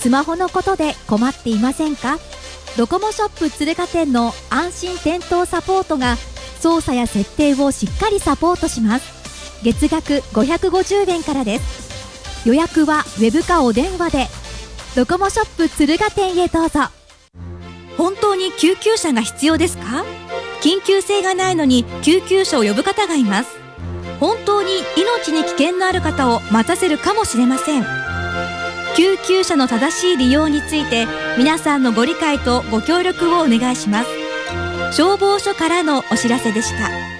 スマホのことで困っていませんか？ドコモショップ敦賀店の安心店頭サポートが操作や設定をしっかりサポートします。月額550円からです。予約はウェブかお電話で。ドコモショップ敦賀店へどうぞ。 本当に救急車が必要ですか？緊急性がないのに救急車を呼ぶ方がいます。本当に命に危険のある方を待たせるかもしれません。救急車の正しい利用について皆さんのご理解とご協力をお願いします。消防署からのお知らせでした。